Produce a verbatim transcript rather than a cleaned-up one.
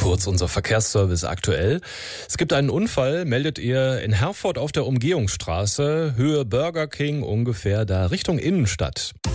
Kurz unser Verkehrsservice aktuell. Es gibt einen Unfall, meldet ihr in Herford auf der Umgehungsstraße, Höhe Burger King, ungefähr da Richtung Innenstadt.